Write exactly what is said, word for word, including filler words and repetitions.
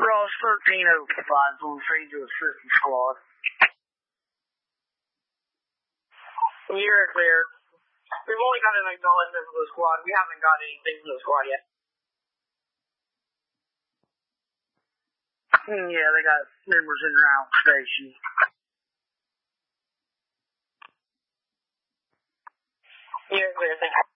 Ross thirteen oh five on the train to assistance squad. You're clear. We've only got an acknowledgement for the squad. We haven't got anything from the squad yet. Yeah, they got members in their outstation. You're clear. Thank you.